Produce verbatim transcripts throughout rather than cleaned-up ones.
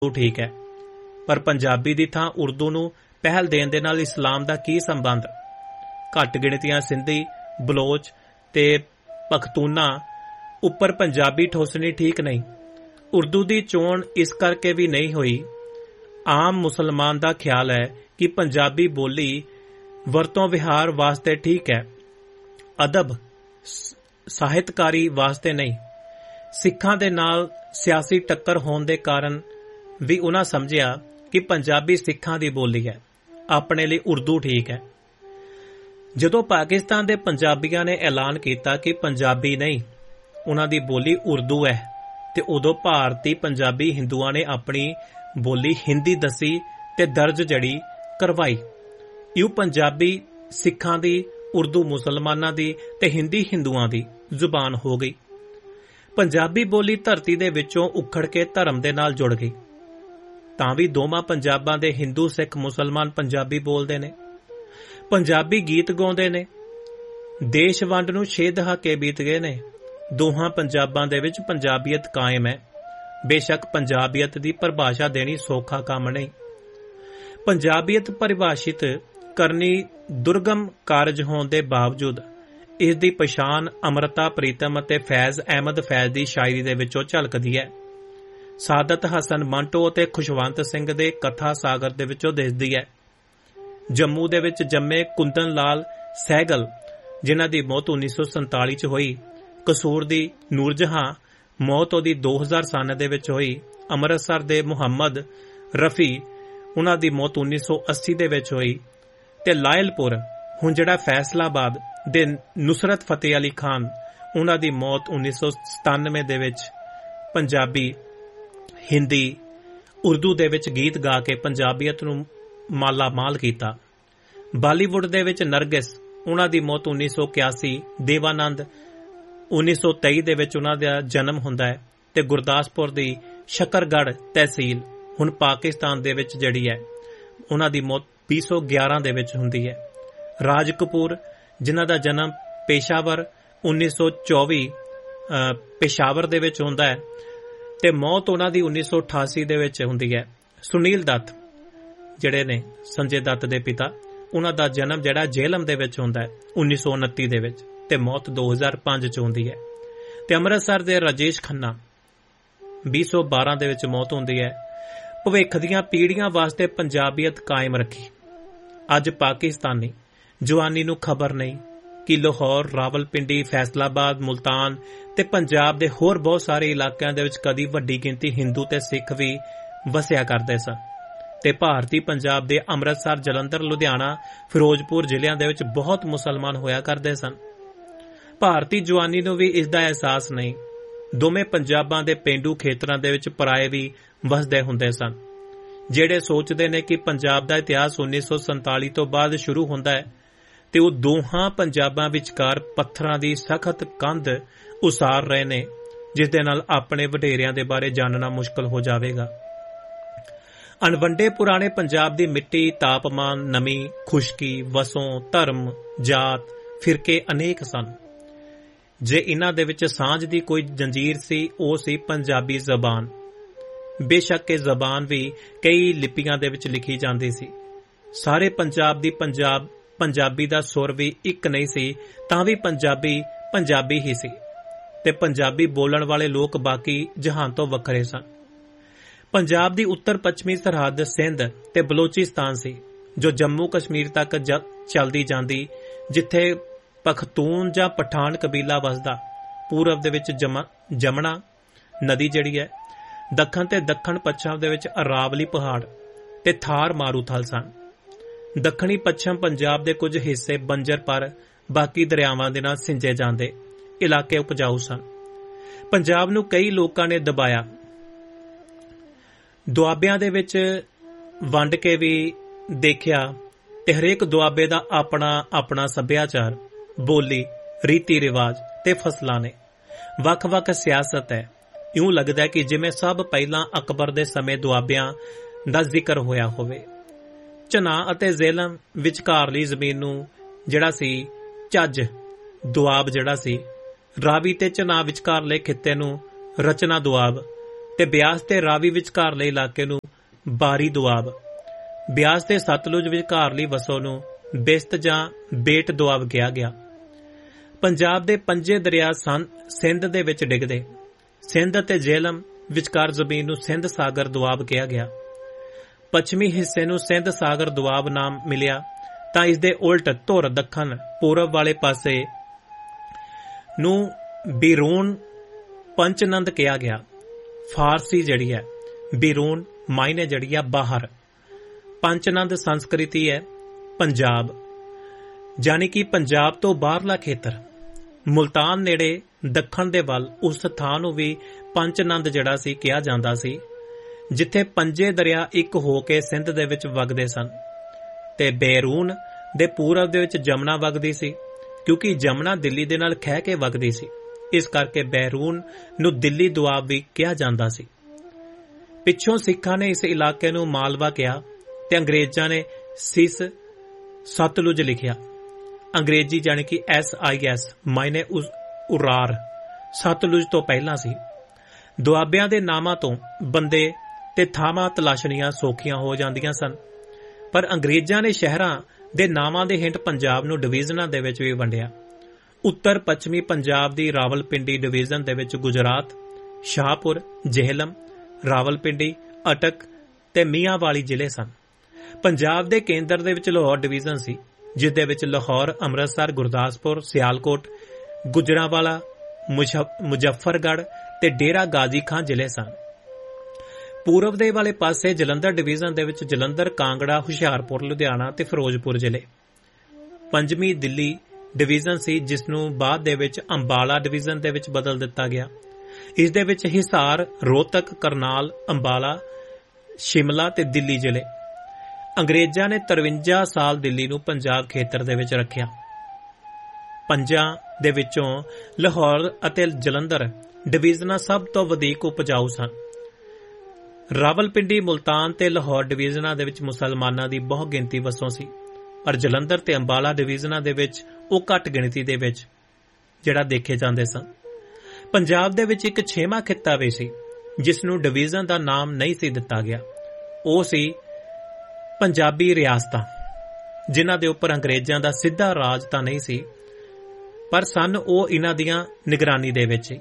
ठीक है, पर पंजाबी दी थां उर्दू नूं पहल देण दे नाल इस्लाम दा की संबंध? घट गिणतियां सिंधी, बलोच ते पख्तूना उपर पंजाबी ठोसनी ठीक नहीं। उर्दू दी चोण इस करके भी नहीं हुई। आम मुसलमान दा ख्याल है कि पंजाबी बोली वरतों विहार वास्ते ठीक है, अदब ਸਾਹਿਤਕਾਰੀ वास्ते नहीं। सिखां दे नाल सियासी टक्कर होण दे कारण भी उन्हां समझिया कि पंजाबी सिखां दी बोली है, अपने लिए उर्दू ठीक है। जदों पाकिस्तान दे पंजाबियां ने ऐलान किया कि पंजाबी नहीं, उन्हां दी बोली उर्दू है, ते उदों भारती पंजाबी हिंदुआं ने अपनी बोली हिंदी दसी ते दर्ज जड़ी करवाई। इउ पंजाबी सिखां दी, उर्दू मुसलमानां दी ते हिंदी हिंदुआं दी जुबान हो गई। पंजाबी बोली धरती दे विचों उखड़ के धर्म दे नाल जुड़ गई। तां भी दोवां पंजाबां दे हिंदू सिख मुसलमान पंजाबी बोलदे ने, पंजाबी गीत गाउंदे ने। देश वंड नूं छे दहाके बीत गए ने, दोहां पंजाबां दे विच पंजाबीयत कायम है। बेशक पंजाबीयत दी परिभाषा देनी सौखा काम नहीं। पंजाबीयत परिभाषित करनी दुर्गम कारज होने के बावजूद इस दी पछाण अमृता प्रीतम ते फैज़ अहमद फैज़ दी शायरी दे विचों झलकदी है। सादत हसन मंटो ते खुशवंत सिंह दे कथा सागर दे विचों दिसदी है। जम्मू दे विच जम्मे कुंदन लाल सहगल, जिन्हां दी मौत उन्नीस सौ संताली च होई। कसूर दी नूरजहां मौत ओदी दो हज़ार सन दे विच होई। अमृतसर दे मुहम्मद रफी, उन्हां दी मौत उन्नीस सौ अस्सी दे विच होई। ते लायलपुर हुण जिहड़ा फैसलाबाद दे नुसरत फतेह अली खान, उन्हां दी मौत उन्नीस सौ सतानवे दे विच पंजाबी, हिंदी, उर्दू दे विच गीत गा के पंजाबीयत नूं माला माल कीता। बालीवुड दे विच नरगिस, उन्हां दी मौत उन्नीस सौ इक्यासी। देवानंद उन्नीस सौ तेई दे विच उन्हां दा जन्म हुंदा है। ते गुरदासपुर दी शकरगढ़ तहसील हुण पाकिस्तान दे विच जड़ी है, उन्हां दी मौत बीस सौ ग्यारह दे विच हुंदी है। राज कपूर, जिन्हां दा जन्म पेशावर उन्नीस सौ चौबी पेशावर दे विच हुंदा है ते मौत उन्हां दी उन्नीस सौ अठासी दे विच हुंदी है। सुनील दत्त जिहड़े ने संजय दत्त दे पिता, उन्हां दा जन्म जिहड़ा जेहलम दे विच हुंदा है उन्नीस सौ उनती दे विच ते मौत दो हज़ार पांच च हुंदी है। ते अमृतसर दे राजेश खन्ना बीस सौ बारह दे विच मौत हुंदी है। भविख दीआं पीढ़ियां वास्ते पंजाबीयत कायम रखी। अज पाकिस्तानी जवानी नूं खबर नहीं कि लाहौर, रावलपिंडी, फैसलाबाद, मुल्तान ते पंजाब दे होर बहुत सारे इलाकिਆਂ ਦੇ ਵਿੱਚ कदी ਵੱਡੀ ਗਿਣਤੀ हिंदू ते सिख भी वसिया करदे सन ते भारती पंजाब दे अमृतसर, जलंधर, लुधियाना, फिरोजपुर ਜ਼ਿਲ੍ਹਿਆਂ ਦੇ ਵਿੱਚ बहुत मुसलमान होया करदे सन। भारती जवानी नूं भी इस दा एहसास नहीं। दोवें पंजाबां दे पेंडू खेतरां दे ਵਿੱਚ पराए भी वसदे हुंदे सन। ਜਿਹੜੇ सोचते ने कि पंजाब का इतिहास उन्नीस सौ संताली तो बाद शुरू होंदा है ते वो दोहां पंजाबां विचकार पत्थरां दी सख्त कंध उसार रहे ने, जिस दे नाल अपने वडेरियां दे बारे जानना मुश्किल हो जाएगा। अणवंडे पुराने पंजाब दी मिट्टी, तापमान, नमी, खुशकी, वसों, धर्म, जात, फिरके अनेक सन। जे इन्हां दे विच सांझ दी कोई जंजीर सी, ओ सी पंजाबी जबान। बेशक ये जबान भी कई लिपियां दे विच लिखी जाती सी। सारे पंजाब दी पंजाब पंजाबी दा सुर भी एक नहीं सी, तां भी पंजाबी पंजाबी ही सी ते पंजाबी बोलण वाले लोग बाकी जहान तो वखरे सन। पंजाब दी उत्तर पश्चिमी सरहद सिंध ते बलोचिस्तान सी, जो जम्मू कश्मीर तक चलदी जांदी, जिथे पख्तून जां पठान कबीला वसदा। पूरब दे विच जमना नदी जिहड़ी है, दखन ते दखन पश्चिम दे विच अरावली पहाड़ ते थार मारूथल सन। दखणी पश्चिम पंजाब दे कुछ हिस्से बंजर पर बाकी दरियावां दे नाल सिंजे जांदे इलाके उपजाऊ सन। पंजाब नूं कई लोकां ने दबाया, दुआबियां दे विच वंड के भी देखिया ते हरेक दुआबे दा अपना अपना सभ्याचार, बोली, रीति रिवाज ते फसलां ने। वख वख सियासत है। इउं लगदा है कि जिवें सब पहिलां अकबर दे समय दुआबियां दा जिक्र होया होवे। चना अते झेलम विचकारली जमीन नूं जिहड़ा सी झज दुआब जिहड़ा सी, रावी ते चना विचकारले खित्ते नूं रचना दुआब ਤੇ ਬਿਆਸ ਤੇ ਰਾਵੀ ਵਿਚਕਾਰਲੇ ਇਲਾਕੇ ਨੂੰ ਬਾਰੀ ਦੁਆਬ, ਬਿਆਸ ਤੇ ਸਤਲੁਜ ਵਿਚਕਾਰਲੀ ਵਸੋਂ ਨੂੰ ਬਿਸਤ ਜਾਂ ਬੇਟ ਦੁਆਬ ਕਿਹਾ ਗਿਆ। ਪੰਜਾਬ ਦੇ ਪੰਜੇ ਦਰਿਆ ਸਨ ਸਿੰਧ ਦੇ ਵਿੱਚ ਡਿੱਗਦੇ। ਸਿੰਧ ਅਤੇ ਜੇਹਲਮ ਵਿਚਕਾਰ ਜ਼ਮੀਨ ਨੂੰ ਸਿੰਧ ਸਾਗਰ ਦੁਆਬ ਕਿਹਾ ਗਿਆ। ਪੱਛਮੀ ਹਿੱਸੇ ਨੂੰ ਸਿੰਧ ਸਾਗਰ ਦੁਆਬ ਨਾਮ ਮਿਲਿਆ ਤਾਂ ਇਸ ਦੇ ਉਲਟ ਧੁਰ ਦੱਖਣ ਪੂਰਬ ਵਾਲੇ ਪਾਸੇ ਨੂੰ ਬਿਰੂਨ ਪੰਚਨੰਦ ਕਿਹਾ ਗਿਆ। ਫਾਰਸੀ ਜਿਹੜੀ ਹੈ ਬਿਰੂਨ ਮਾਇਨੇ ਜਿਹੜੀ ਆ ਬਾਹਰ, ਪੰਚਨੰਦ ਸੰਸਕ੍ਰਿਤੀ ਹੈ ਪੰਜਾਬ, ਜਾਨੀ ਕਿ ਪੰਜਾਬ ਤੋਂ ਬਾਹਰਲਾ ਖੇਤਰ। ਮੁਲਤਾਨ ਨੇੜੇ ਦੱਖਣ ਦੇ ਵੱਲ ਉਸ ਥਾਂ ਨੂੰ ਵੀ ਪੰਚਨੰਦ ਜਿਹੜਾ ਸੀ ਕਿਹਾ ਜਾਂਦਾ ਸੀ, ਜਿੱਥੇ ਪੰਜੇ ਦਰਿਆ ਇੱਕ ਹੋ ਕੇ ਸਿੰਧ ਦੇ ਵਿੱਚ ਵਗਦੇ ਸਨ ਤੇ ਬੈਰੂਨ ਦੇ ਪੂਰਬ ਦੇ ਵਿੱਚ ਜਮਨਾ ਵਗਦੀ ਸੀ, ਕਿਉਂਕਿ ਜਮਨਾ ਦਿੱਲੀ ਦੇ ਨਾਲ ਖਹਿ ਕੇ ਵਗਦੀ ਸੀ, ਇਸ ਕਰਕੇ ਬੈਰੂਨ ਨੂੰ ਦਿੱਲੀ ਦੁਆਬ ਵੀ ਕਿਹਾ ਜਾਂਦਾ ਸੀ। ਪਿੱਛੋਂ ਸਿੱਖਾਂ ਨੇ ਇਸ ਇਲਾਕੇ ਨੂੰ ਮਾਲਵਾ ਕਿਹਾ ਤੇ ਅੰਗਰੇਜ਼ਾਂ ਨੇ ਸਿਸ ਸਤਲੁਜ ਲਿਖਿਆ। ਅੰਗਰੇਜ਼ੀ ਜਾਣੀ ਕਿ ਐਸ ਆਈ ਐਸ ਮਾਇਨੇ ਉਰਾਰ ਸਤਲੁਜ ਤੋਂ ਪਹਿਲਾਂ ਸੀ। ਦੁਆਬਿਆਂ ਦੇ ਨਾਮਾਂ ਤੋਂ ਬੰਦੇ ਤੇ ਥਾਵਾਂ ਤਲਾਸ਼ਣੀਆਂ ਸੌਖੀਆਂ ਹੋ ਜਾਂਦੀਆਂ ਸਨ, ਪਰ ਅੰਗਰੇਜ਼ਾਂ ਨੇ ਸ਼ਹਿਰਾਂ ਦੇ ਨਾਵਾਂ ਦੇ ਹਿੰਟ ਪੰਜਾਬ ਨੂੰ ਡਿਵੀਜ਼ਨਾਂ ਦੇ ਵਿੱਚ ਵੀ ਵੰਡਿਆ। ਉੱਤਰ ਪੱਛਮੀ ਪੰਜਾਬ ਦੀ ਰਾਵਲਪਿੰਡੀ ਡਿਵੀਜ਼ਨ ਦੇ ਵਿੱਚ ਗੁਜਰਾਤ, ਸ਼ਾਹਪੁਰ, ਜੇਹਲਮ, ਰਾਵਲਪਿੰਡੀ, ਅਟਕ ਤੇ ਮੀਆਂਵਾਲੀ ਜ਼ਿਲ੍ਹੇ ਸਨ। ਪੰਜਾਬ ਦੇ ਕੇਂਦਰ ਦੇ ਵਿੱਚ ਲਾਹੌਰ ਡਿਵੀਜ਼ਨ ਸੀ, ਜਿਸ ਦੇ ਵਿੱਚ ਲਾਹੌਰ, ਅੰਮ੍ਰਿਤਸਰ, ਗੁਰਦਾਸਪੁਰ, ਸਿਆਲਕੋਟ, ਗੁਜਰਾਂਵਾਲਾ, ਮੁਜ਼ੱਫਰਗੜ੍ਹ ਤੇ ਡੇਰਾ ਗਾਜ਼ੀ ਖਾਂ ਜ਼ਿਲ੍ਹੇ ਸਨ। ਪੂਰਬ ਦੇ ਵਾਲੇ ਪਾਸੇ ਜਲੰਧਰ ਡਿਵੀਜ਼ਨ ਦੇ ਵਿੱਚ ਜਲੰਧਰ, ਕਾਂਗੜਾ, ਹੁਸ਼ਿਆਰਪੁਰ, ਲੁਧਿਆਣਾ ਤੇ ਫਿਰੋਜ਼ਪੁਰ ਜ਼ਿਲ੍ਹੇ। ਪੰਜਵੀਂ ਦਿੱਲੀ ਡਿਵੀਜ਼ਨ ਸੀ, ਜਿਸ ਨੂੰ ਬਾਅਦ ਦੇ ਵਿੱਚ ਅੰਬਾਲਾ ਡਿਵੀਜ਼ਨ ਦੇ ਵਿੱਚ ਬਦਲ ਦਿੱਤਾ ਗਿਆ। ਇਸ ਦੇ ਵਿੱਚ ਹਿਸਾਰ, ਰੋਹਤਕ, ਕਰਨਾਲ, ਅੰਬਾਲਾ, ਸ਼ਿਮਲਾ ਤੇ ਦਿੱਲੀ ਜ਼ਿਲ੍ਹੇ। ਅੰਗਰੇਜ਼ਾਂ ਨੇ ਤਰਵੰਜਾ ਸਾਲ ਦਿੱਲੀ ਨੂੰ ਪੰਜਾਬ ਖੇਤਰ ਦੇ ਵਿੱਚ ਰੱਖਿਆ। ਪੰਜਾਂ ਦੇ ਵਿੱਚੋਂ ਲਾਹੌਰ ਅਤੇ ਜਲੰਧਰ ਡਿਵੀਜ਼ਨਾਂ ਸਭ ਤੋਂ ਵਧੇਕ ਉਪਜਾਊ ਸਨ। ਰਾਵਲਪਿੰਡੀ, ਮੁਲਤਾਨ ਤੇ ਲਾਹੌਰ ਡਿਵੀਜ਼ਨਾਂ ਦੇ ਵਿੱਚ ਮੁਸਲਮਾਨਾਂ ਦੀ ਬਹੁ ਗਿਣਤੀ ਵਸੋਂ ਸੀ, ਪਰ ਜਲੰਧਰ ਤੇ ਅੰਬਾਲਾ ਡਿਵੀਜ਼ਨਾਂ ਦੇ ਵਿੱਚ ਉਹ ਘੱਟ ਗਿਣਤੀ ਦੇ ਵਿੱਚ ਜਿਹੜਾ ਦੇਖੇ ਜਾਂਦੇ ਸਨ। ਪੰਜਾਬ ਦੇ ਵਿੱਚ ਇੱਕ ਛੇਵਾਂ ਖਿੱਤਾ ਵੀ ਸੀ, ਜਿਸ ਨੂੰ ਡਿਵੀਜ਼ਨ ਦਾ ਨਾਮ ਨਹੀਂ ਸੀ ਦਿੱਤਾ ਗਿਆ। ਉਹ ਸੀ ਪੰਜਾਬੀ ਰਿਆਸਤਾਂ, ਜਿਨ੍ਹਾਂ ਦੇ ਉੱਪਰ ਅੰਗਰੇਜ਼ਾਂ ਦਾ ਸਿੱਧਾ ਰਾਜ ਤਾਂ ਨਹੀਂ ਸੀ, ਪਰ ਸਨ ਉਹ ਇਹਨਾਂ ਦੀਆਂ ਨਿਗਰਾਨੀ ਦੇ ਵਿੱਚ,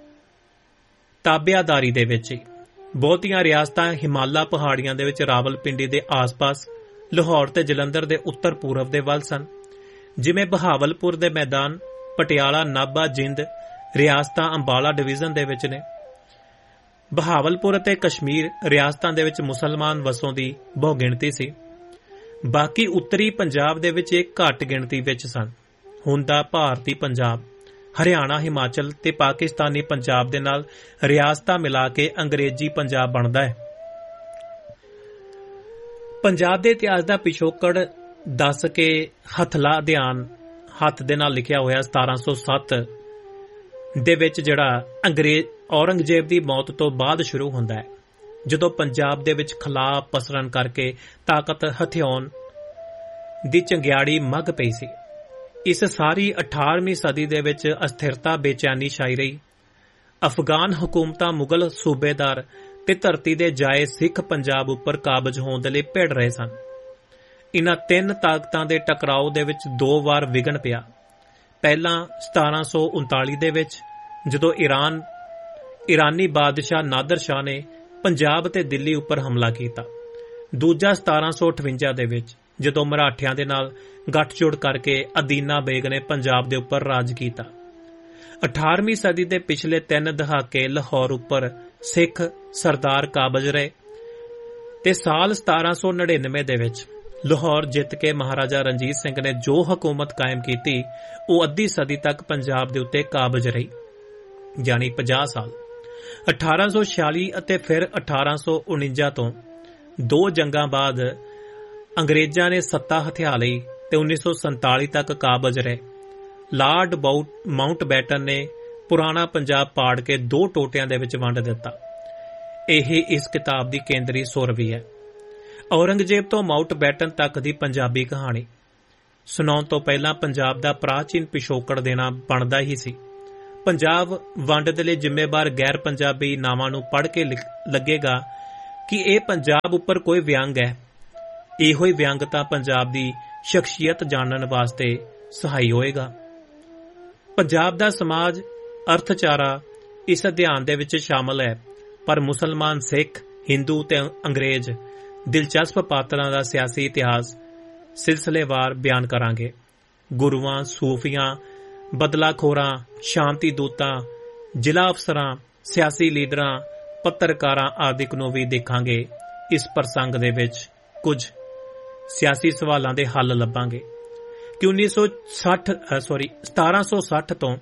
ਤਾਬਿਆਦਾਰੀ ਦੇ ਵਿੱਚ। ਬਹੁਤੀਆਂ ਰਿਆਸਤਾਂ ਹਿਮਾਲਾ ਪਹਾੜੀਆਂ ਦੇ ਵਿੱਚ ਰਾਵਲਪਿੰਡੀ ਦੇ ਆਸ-ਪਾਸ, ਲਾਹੌਰ ਤੇ ਜਲੰਧਰ ਦੇ ਉੱਤਰ ਪੂਰਬ ਦੇ ਵੱਲ ਸਨ। ਜਿਵੇਂ ਬਹਾਵਲਪੁਰ ਦੇ ਮੈਦਾਨ, ਪਟਿਆਲਾ, ਨਾਭਾ, ਜਿੰਦ ਰਿਆਸਤਾਂ ਅੰਬਾਲਾ ਡਿਵੀਜ਼ਨ ਦੇ ਵਿੱਚ ਨੇ। ਬਹਾਵਲਪੁਰ ਅਤੇ ਕਸ਼ਮੀਰ ਰਿਆਸਤਾਂ ਦੇ ਵਿੱਚ ਮੁਸਲਮਾਨ ਵਸੋਂ ਦੀ ਬਹੁ ਗਿਣਤੀ ਸੀ। ਬਾਕੀ ਉੱਤਰੀ ਪੰਜਾਬ ਦੇ ਵਿੱਚ ਇਹ ਘੱਟ ਗਿਣਤੀ ਵਿੱਚ ਸਨ। ਹੁਣ ਦਾ ਭਾਰਤੀ ਪੰਜਾਬ, ਹਰਿਆਣਾ, ਹਿਮਾਚਲ ਤੇ ਪਾਕਿਸਤਾਨੀ ਪੰਜਾਬ ਦੇ ਨਾਲ ਰਿਆਸਤਾਂ ਮਿਲਾ ਕੇ ਅੰਗਰੇਜ਼ੀ ਪੰਜਾਬ ਬਣਦਾ ਹੈ। ਪੰਜਾਬ ਦੇ ਇਤਿਹਾਸ ਦਾ ਪਿਛੋਕੜ ਦੱਸ ਕੇ ਹਥਲਾ ਅਧਿਆਨ ਹੱਥ ਦੇ ਨਾਲ ਲਿਖਿਆ ਹੋਇਆ ਸਤਾਰਾਂ ਸੌ ਸੱਤ ਦੇ ਵਿੱਚ ਜਿਹੜਾ ਅੰਗਰੇਜ਼ ਔਰੰਗਜ਼ੇਬ ਦੀ ਮੌਤ ਤੋਂ ਬਾਅਦ ਸ਼ੁਰੂ ਹੁੰਦਾ ਹੈ, ਜਦੋਂ ਪੰਜਾਬ ਦੇ ਵਿੱਚ ਖਲਾਅ ਪਸਰਨ ਕਰਕੇ ਤਾਕਤ ਹਥਿਆਉਣ ਦੀ ਚੰਗਿਆੜੀ ਮੱਘ ਪਈ ਸੀ। ਇਸ ਸਾਰੀ ਅਠਾਰਵੀਂ ਸਦੀ ਦੇ ਵਿੱਚ ਅਸਥਿਰਤਾ, ਬੇਚੈਨੀ ਛਾਈ ਰਹੀ। ਅਫਗਾਨ ਹਕੂਮਤਾਂ ਮੁਗਲ ਸੂਬੇਦਾਰ ਤੇ ਧਰਤੀ ਦੇ ਜਾਏ ਸਿੱਖ ਪੰਜਾਬ ਉੱਪਰ ਕਾਬਜ ਹੋਣ ਦੇ ਲਈ ਭਿੜ ਰਹੇ ਸਨ। ਇਨ੍ਹਾਂ ਤਿੰਨ ਤਾਕਤਾਂ ਦੇ ਟਕਰਾਓ ਦੇ ਵਿੱਚ ਦੋ ਵਾਰ ਵਿਘਨ ਪਿਆ। ਪਹਿਲਾਂ ਸਤਾਰਾਂ ਸੌ ਉਨਤਾਲੀ ਦੇ ਵਿੱਚ, ਜਦੋਂ ਈਰਾਨ ਈਰਾਨੀ ਬਾਦਸ਼ਾਹ ਨਾਦਰ ਸ਼ਾਹ ਨੇ ਪੰਜਾਬ ਤੇ ਦਿੱਲੀ ਉੱਪਰ ਹਮਲਾ ਕੀਤਾ। ਦੂਜਾ ਸਤਾਰਾਂ ਸੌ ਅਠਵੰਜਾ ਦੇ ਵਿੱਚ, ਜਦੋਂ ਮਰਾਠਿਆਂ ਦੇ ਨਾਲ ਗੱਠਜੋੜ ਕਰਕੇ ਅਦੀਨਾ ਬੇਗ ਨੇ ਪੰਜਾਬ ਦੇ ਉੱਪਰ ਰਾਜ ਕੀਤਾ। ਅਠਾਰਵੀਂ ਸਦੀ ਦੇ ਪਿਛਲੇ ਤਿੰਨ ਦਹਾਕੇ ਲਾਹੌਰ ਉੱਪਰ ਸਿੱਖ ਸਰਦਾਰ ਕਾਬਜ ਰਹੇ ਤੇ ਸਾਲ ਸਤਾਰਾਂ ਸੌ ਨੜਿਨਵੇਂ ਦੇ ਵਿੱਚ ਲਾਹੌਰ ਜਿੱਤ ਕੇ ਮਹਾਰਾਜਾ ਰਣਜੀਤ ਸਿੰਘ ਨੇ ਜੋ ਹਕੂਮਤ ਕਾਇਮ ਕੀਤੀ, ਉਹ ਅੱਧੀ ਸਦੀ ਤੱਕ ਪੰਜਾਬ ਦੇ ਉੱਤੇ ਕਾਬਜ ਰਹੀ, ਯਾਨੀ ਪੰਜਾਹ ਸਾਲ। ਅਠਾਰਾਂ ਸੌ ਛਿਆਲੀ ਅਤੇ ਫਿਰ ਅਠਾਰਾਂ ਸੌ ਉਣੰਜਾ ਤੋਂ ਦੋ ਜੰਗਾਂ ਬਾਅਦ ਅੰਗਰੇਜ਼ਾਂ ਨੇ ਸੱਤਾ ਹਥਿਆ ਲਈ ਤੇ ਉੱਨੀ ਸੌ ਸੰਤਾਲੀ ਤੱਕ ਕਾਬਜ ਰਹੇ। ਲਾਰਡ ਮਾਊਂਟ ਬੈਟਨ ਨੇ ਪੁਰਾਣਾ ਪੰਜਾਬ ਪਾੜ ਕੇ ਦੋ ਟੋਟਿਆਂ ਦੇ ਵਿੱਚ ਵੰਡ ਦਿੱਤਾ। ਇਹ ਇਸ ਕਿਤਾਬ ਦੀ ਕੇਂਦਰੀ ਸੁਰ ਵੀ ਹੈ। ਔਰੰਗਜ਼ੇਬ ਤੋਂ ਮਾਊਂਟ ਬੈਟਨ ਤੱਕ ਦੀ ਪੰਜਾਬੀ ਕਹਾਣੀ ਸੁਣਾਉਣ ਤੋਂ ਪਹਿਲਾਂ ਪੰਜਾਬ ਦਾ ਪ੍ਰਾਚੀਨ ਪਿਛੋਕੜ ਦੇਣਾ ਬਣਦਾ ਹੀ ਸੀ। ਪੰਜਾਬ ਵੰਡ ਦੇ ਲਈ ਜ਼ਿੰਮੇਵਾਰ ਗੈਰ ਪੰਜਾਬੀ ਨਾਵਾਂ ਨੂੰ ਪੜ੍ਹ ਕੇ ਲੱਗੇਗਾ ਕਿ ਇਹ ਪੰਜਾਬ ਉੱਪਰ ਕੋਈ ਵਿਅੰਗ ਹੈ। ਇਹੋ ਹੀ ਵਿਅੰਗ ਤਾਂ ਪੰਜਾਬ ਦੀ ਸ਼ਖਸੀਅਤ ਜਾਣਨ ਵਾਸਤੇ ਸਹਾਈ ਹੋਏਗਾ। ਪੰਜਾਬ ਦਾ ਸਮਾਜ ਅਰਥਚਾਰਾ ਇਸ ਅਧਿਐਨ ਦੇ ਵਿੱਚ ਸ਼ਾਮਲ ਹੈ, ਪਰ ਮੁਸਲਮਾਨ, ਸਿੱਖ, ਹਿੰਦੂ ਤੇ ਅੰਗਰੇਜ਼ ਦਿਲਚਸਪ ਪਾਤਰਾਂ ਦਾ ਸਿਆਸੀ ਇਤਿਹਾਸ ਸਿਲਸਿਲੇਵਾਰ ਬਿਆਨ ਕਰਾਂਗੇ। ਗੁਰੂਆਂ, ਸੂਫੀਆਂ, ਬਦਲਾਖੋਰਾਂ, ਸ਼ਾਂਤੀ ਦੂਤਾਂ, ਜ਼ਿਲ੍ਹਾ ਅਫਸਰਾਂ, ਸਿਆਸੀ ਲੀਡਰਾਂ, ਪੱਤਰਕਾਰਾਂ ਆਦਿਕ ਨੂੰ ਵੀ ਦੇਖਾਂਗੇ। ਇਸ ਪ੍ਰਸੰਗ ਦੇ ਵਿੱਚ ਕੁਝ ਸਿਆਸੀ ਸਵਾਲਾਂ ਦੇ ਹੱਲ ਲੱਭਾਂਗੇ ਕਿ ਉੱਨੀ ਸੌ ਸੱਠ ਸੌਰੀ ਸਤਾਰਾਂ ਸੌ ਸੱਠ ਤੋਂ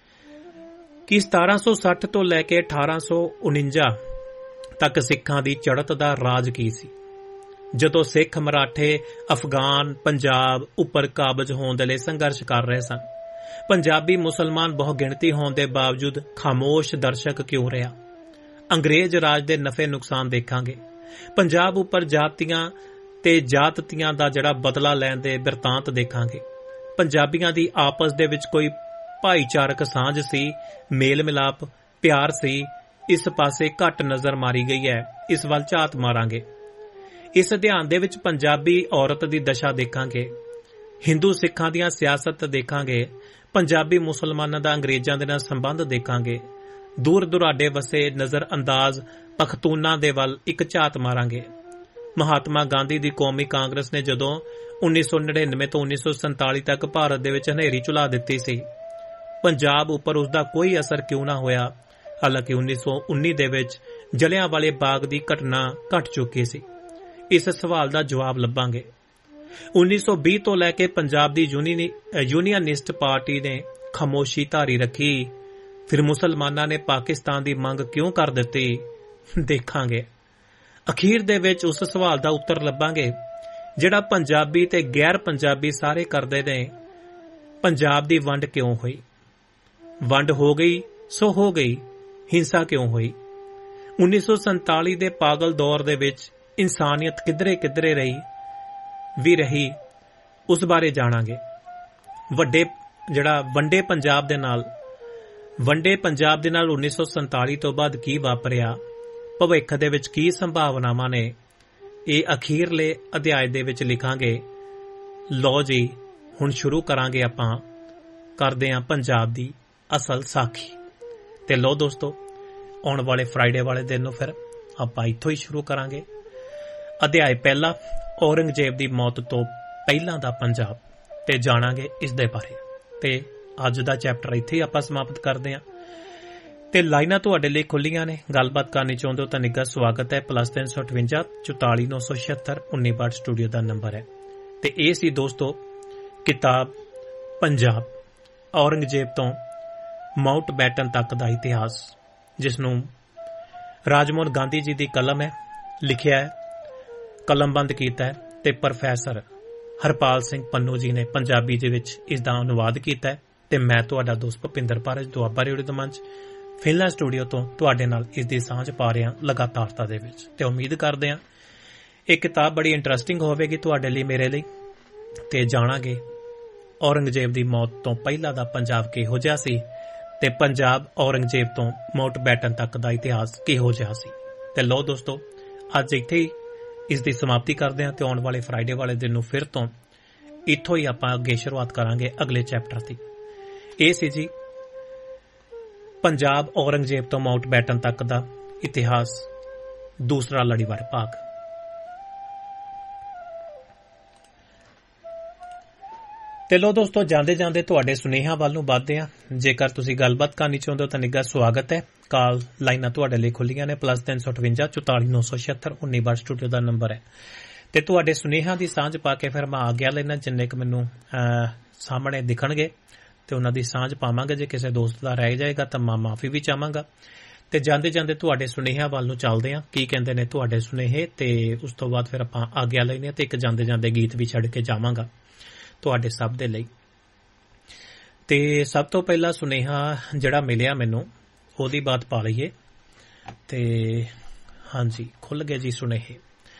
ਕਿ ਸਤਾਰਾਂ ਸੌ ਸੱਠ ਤੋਂ ਲੈ ਕੇ ਅਠਾਰਾਂ ਸੌ ਉਨੰਜਾ ਤੱਕ ਸਿੱਖਾਂ ਦੀ ਚੜ੍ਹਤ ਦਾ ਰਾਜ ਕੀ ਸੀ, ਜਦੋਂ ਸਿੱਖ ਮਰਾਠੇ ਅਫਗਾਨ ਪੰਜਾਬ ਉੱਪਰ ਕਾਬਜ ਹੋਣ ਦੇ ਲਈ ਸੰਘਰਸ਼ ਕਰ ਰਹੇ ਸਨ। ਪੰਜਾਬੀ ਮੁਸਲਮਾਨ ਬਹੁ ਗਿਣਤੀ ਹੋਣ ਦੇ ਬਾਵਜੂਦ ਖਾਮੋਸ਼ ਦਰਸ਼ਕ ਕਿਉਂ ਰਿਹਾ। ਅੰਗਰੇਜ਼ ਰਾਜ ਦੇ ਨਫੇ ਨੁਕਸਾਨ ਦੇਖਾਂਗੇ। ਪੰਜਾਬ ਉੱਪਰ ਜਾਤੀਆਂ ਤੇ ਜਾਤਤੀਆਂ ਦਾ ਜਿਹੜਾ ਬਦਲਾ ਲੈਣ ਦੇ ਬਿਰਤਾਂਤ ਦੇਖਾਂਗੇ। ਪੰਜਾਬੀਆਂ ਦੀ ਆਪਸ ਦੇ ਵਿੱਚ ਕੋਈ ਭਾਈਚਾਰਕ ਸਾਂਝ ਸੀ, ਮੇਲ ਮਿਲਾਪ, ਪਿਆਰ ਸੀ, ਇਸ ਪਾਸੇ ਘੱਟ ਨਜ਼ਰ ਮਾਰੀ ਗਈ ਹੈ। ਇਸ ਵੱਲ ਝਾਤ ਮਾਰਾਂਗੇ। ਇਸ ਅਧਿਐਨ ਦੇ ਵਿੱਚ ਪੰਜਾਬੀ ਔਰਤ ਦੀ ਦਸ਼ਾ ਦੇਖਾਂਗੇ। ਹਿੰਦੂ ਸਿੱਖਾਂ ਦੀਆਂ ਸਿਆਸਤ ਦੇਖਾਂਗੇ। ਪੰਜਾਬੀ ਮੁਸਲਮਾਨਾਂ ਦਾ ਅੰਗਰੇਜ਼ਾਂ ਦੇ ਨਾਲ ਸੰਬੰਧ ਦੇਖਾਂਗੇ। ਦੂਰ ਦੁਰਾਡੇ ਵਸੇ ਨਜ਼ਰ ਅੰਦਾਜ਼ ਪਖਤੂਨਾਂ ਦੇ ਵੱਲ ਇੱਕ ਝਾਤ ਮਾਰਾਂਗੇ। ਮਹਾਤਮਾ ਗਾਂਧੀ ਦੀ ਕੌਮੀ ਕਾਂਗਰਸ ਨੇ ਜਦੋਂ ਉੱਨੀ ਸੌ ਨੜਿਨਵੇਂ ਤੋਂ ਉੱਨੀ ਸੌ ਸੰਤਾਲੀ ਤੱਕ ਭਾਰਤ ਦੇ ਵਿੱਚ ਹਨੇਰੀ ਝੁਲਾ ਦਿੱਤੀ ਸੀ, ਪੰਜਾਬ ਉੱਪਰ ਉਸ ਦਾ ਕੋਈ ਅਸਰ ਕਿਉਂ ਨਾ ਹੋਇਆ। ਹਾਲਾਂਕਿ ਉੱਨੀ ਸੌ ਉੱਨੀ ਦੇ ਵਿੱਚ ਜਲਿਆਂਵਾਲੇ ਬਾਗ ਦੀ ਘਟਨਾ ਘਟ ਚੁੱਕੀ ਸੀ। ਇਸ ਸਵਾਲ ਦਾ ਜਵਾਬ ਲੱਭਾਂਗੇ। ਉੱਨੀ ਸੌ ਵੀਹ ਤੋਂ ਲੈ ਕੇ ਪੰਜਾਬ ਦੀ ਯੂਨੀਅਨਿਸਟ ਪਾਰਟੀ ਨੇ ਖਾਮੋਸ਼ੀ ਧਾਰੀ ਰੱਖੀ। ਫਿਰ ਮੁਸਲਮਾਨਾਂ ਨੇ ਪਾਕਿਸਤਾਨ ਦੀ ਮੰਗ ਕਿਉਂ ਕਰ ਦਿੱਤੀ, ਦੇਖਾਂਗੇ। ਅਖੀਰ ਦੇ ਵਿੱਚ ਉਸ ਸਵਾਲ ਦਾ ਉੱਤਰ ਲੱਭਾਂਗੇ ਜਿਹੜਾ ਪੰਜਾਬੀ ਤੇ ਗੈਰ ਪੰਜਾਬੀ ਸਾਰੇ ਕਰਦੇ ਨੇ। ਪੰਜਾਬ ਦੀ ਵੰਡ ਕਿਉਂ ਹੋਈ? ਵੰਡ ਹੋ ਗਈ ਸੋ ਹੋ ਗਈ, ਹਿੰਸਾ ਕਿਉਂ ਹੋਈ? ਉੱਨੀ ਸੌ ਸੰਤਾਲੀ ਦੇ ਪਾਗਲ ਦੌਰ ਦੇ ਵਿੱਚ ਇਨਸਾਨੀਅਤ ਕਿਧਰੇ ਕਿਧਰੇ ਰਹੀ ਵੀ ਰਹੀ, ਉਸ ਬਾਰੇ ਜਾਣਾਂਗੇ। ਵੱਡੇ ਜਿਹੜਾ ਵੰਡੇ ਪੰਜਾਬ ਦੇ ਨਾਲ ਵੰਡੇ ਪੰਜਾਬ ਦੇ ਨਾਲ ਉੱਨੀ ਸੌ ਸੰਤਾਲੀ ਤੋਂ ਬਾਅਦ ਕੀ ਵਾਪਰਿਆ, ਭਵਿੱਖ ਦੇ ਵਿੱਚ ਕੀ ਸੰਭਾਵਨਾਵਾਂ ਨੇ, ਇਹ ਅਖੀਰਲੇ ਅਧਿਆਇ ਦੇ ਵਿੱਚ ਲਿਖਾਂਗੇ। ਲਓ ਜੀ, ਹੁਣ ਸ਼ੁਰੂ ਕਰਾਂਗੇ। ਆਪਾਂ ਕਰਦੇ ਹਾਂ ਪੰਜਾਬ ਦੀ ਅਸਲ ਸਾਖੀ। ਤੇ ਲਓ ਦੋਸਤੋ, ਆਉਣ ਵਾਲੇ ਫਰਾਈਡੇ ਵਾਲੇ ਦਿਨ ਨੂੰ ਫਿਰ ਆਪਾਂ ਇੱਥੋਂ ਹੀ ਸ਼ੁਰੂ ਕਰਾਂਗੇ। ਅਧਿਆਇ ਪਹਿਲਾ, ਔਰੰਗਜ਼ੇਬ ਦੀ ਮੌਤ ਤੋਂ ਪਹਿਲਾਂ ਦਾ ਪੰਜਾਬ, ਤੇ ਜਾਣਾਂਗੇ ਇਸ ਦੇ ਬਾਰੇ। ਤੇ ਅੱਜ ਦਾ ਚੈਪਟਰ ਇੱਥੇ ਹੀ ਆਪਾਂ ਸਮਾਪਤ ਕਰਦੇ ਹਾਂ। ਤੇ ਲਾਈਨਾਂ ਤੁਹਾਡੇ ਲਈ ਖੁੱਲੀਆਂ ਨੇ। ਗੱਲਬਾਤ ਕਰਨੀ ਚਾਹੁੰਦੇ ਹੋ ਤਾਂ ਨਿੱਘਾ ਸਵਾਗਤ ਹੈ। ਪਲੱਸ ਤਿੰਨ ਸੌ ਅਠਵੰਜਾ ਚੁਤਾਲੀ ਨੌ ਸੌ ਛਿਅੱਤਰ ਉੱਨੀ ਬਾਹਠ ਸਟੂਡੀਓ ਦਾ ਨੰਬਰ ਹੈ। ਤੇ ਇਹ ਸੀ ਦੋਸਤੋ ਕਿਤਾਬ ਪੰਜਾਬ, ਔਰੰਗਜ਼ੇਬ ਤੋਂ ਮਾਊਂਟ ਬੈਟਨ ਤੱਕ ਦਾ ਇਤਿਹਾਸ, ਜਿਸ ਨੂੰ ਰਾਜਮੋਹਨ ਗਾਂਧੀ ਜੀ ਦੀ ਕਲਮ ਹੈ, ਲਿਖਿਆ ਹੈ, ਕਲਮਬੰਦ ਕੀਤਾ ਹੈ, ਤੇ ਪ੍ਰੋਫੈਸਰ ਹਰਪਾਲ ਸਿੰਘ ਪੰਨੂ ਜੀ ਨੇ ਪੰਜਾਬੀ ਦੇ ਵਿੱਚ ਇਸ ਦਾ ਅਨੁਵਾਦ ਕੀਤਾ ਹੈ। ਤੇ ਮੈਂ ਤੁਹਾਡਾ ਦੋਸਤ ਭੁਪਿੰਦਰ ਪਾਰਜ ਦੁਆਬਾ ਰੇਡੀਓ ਦਾ ਮੰਚ ਫਿਲਨਾ ਸਟੂਡੀਓ ਤੋਂ ਤੁਹਾਡੇ ਨਾਲ ਇਸ ਦੀ ਸਾਂਝ ਪਾ ਰਿਹਾ ਲਗਾਤਾਰਤਾ ਦੇ ਵਿੱਚ। ਤੇ ਉਮੀਦ ਕਰਦੇ ਹਾਂ ਇਹ ਕਿਤਾਬ ਬੜੀ ਇੰਟਰਸਟਿੰਗ ਹੋਵੇਗੀ ਤੁਹਾਡੇ ਲਈ, ਮੇਰੇ ਲਈ। ਤੇ ਜਾਣਾਂਗੇ ਔਰੰਗਜ਼ੇਬ ਦੀ ਮੌਤ ਤੋਂ ਪਹਿਲਾਂ ਦਾ ਪੰਜਾਬ ਕਿਹੋ ਜਿਹਾ ਸੀ, ਤੇ ਪੰਜਾਬ ਔਰੰਗਜ਼ੇਬ ਤੋਂ ਮਾਊਂਟ ਬੈਟਨ ਤੱਕ ਦਾ ਇਤਿਹਾਸ ਕਿਹੋ ਜਿਹਾ ਸੀ। ਤੇ ਲਓ ਦੋਸਤੋ, ਅੱਜ ਇੱਥੇ ਹੀ ਇਸ ਦੀ ਸਮਾਪਤੀ ਕਰਦੇ ਹਾਂ। ਤੇ ਆਉਣ ਵਾਲੇ ਫਰਾਈਡੇ ਵਾਲੇ ਦਿਨ ਨੂੰ ਫਿਰ ਤੋਂ ਇੱਥੋਂ ਹੀ ਆਪਾਂ ਅੱਗੇ ਸ਼ੁਰੂਆਤ ਕਰਾਂਗੇ ਅਗਲੇ ਚੈਪਟਰ ਦੀ। ਇਹ ਸੀ ਜੀ ਪੰਜਾਬ ਔਰੰਗਜ਼ੇਬ ਤੋਂ ਮਾਊਂਟ ਬੈਟਨ ਤੱਕ ਦਾ ਇਤਿਹਾਸ, ਦੂਸਰਾ ਲੜੀਵਾਰ ਭਾਗ। ਤੇ ਲੋ ਦੋਸਤੋ, ਜਾਂਦੇ ਜਾਂਦੇ ਤੁਹਾਡੇ ਸੁਨੇਹਾ ਵੱਲ ਨੂੰ ਵੱਧਦੇ ਹਾਂ। ਜੇਕਰ ਤੁਸੀਂ ਗੱਲਬਾਤ ਕਰਨੀ ਚਾਹੁੰਦੇ ਹੋ ਤਾਂ ਨਿੱਘਾ ਸਵਾਗਤ ਹੈ। ਕਾਲ ਲਾਈਨਾਂ ਤੁਹਾਡੇ ਲਈ ਖੁੱਲੀਆਂ ਨੇ। ਪਲੱਸ ਤਿੰਨ ਸੌ ਅਠਵੰਜਾ ਚੁਤਾਲੀ ਨੌ ਸੌ ਛਿਅੱਤਰ ਉੱਨੀ ਬਾਹਠ ਸਟੂਡੀਓ ਦਾ ਨੰਬਰ ਹੈ। ਤੇ ਤੁਹਾਡੇ ਸੁਨੇਹਾ ਦੀ ਸਾਂਝ ਪਾ ਕੇ ਫਿਰ ਮੈਂ ਆ ਗਿਆ ਲੈਣਾ, ਜਿੰਨੇ ਕੁ ਮੈਨੂੰ ਸਾਹਮਣੇ ਦਿਖਣਗੇ ਤੇ ਉਹਨਾਂ ਦੀ ਸਾਂਝ ਪਾਵਾਂਗੇ। ਜੇ ਕਿਸੇ ਦੋਸਤ ਦਾ ਰਹਿ ਜਾਏਗਾ ਤਾਂ ਮੈਂ ਮਾਫੀ ਵੀ ਚਾਹਾਂਗਾ। ਤੇ ਜਾਂਦੇ ਜਾਂਦੇ ਤੁਹਾਡੇ ਸੁਨੇਹਿਆਂ ਵੱਲ ਨੂੰ ਚੱਲਦੇ ਹਾਂ, ਕੀ ਕਹਿੰਦੇ ਨੇ ਤੁਹਾਡੇ ਸੁਨੇਹੇ। ਤੇ ਉਸ ਤੋਂ ਬਾਅਦ ਫਿਰ ਆਪਾਂ ਆਗਿਆ ਲੈਣੇ ਤੇ ਇੱਕ ਜਾਂਦੇ ਜਾਂਦੇ ਗੀਤ ਵੀ ਛੱਡ ਕੇ ਜਾਵਾਂਗਾ ਤੁਹਾਡੇ ਸਭ ਦੇ ਲਈ। ਤੇ ਸਭ ਤੋਂ ਪਹਿਲਾ ਸੁਨੇਹਾ ਜਿਹੜਾ ਮਿਲਿਆ ਮੈਨੂੰ, ਉਹਦੀ ਬਾਤ ਪਾ ਲਈਏ। ਤੇ ਹਾਂਜੀ, ਖੁੱਲ ਗਏ ਜੀ ਸੁਨੇਹੇ।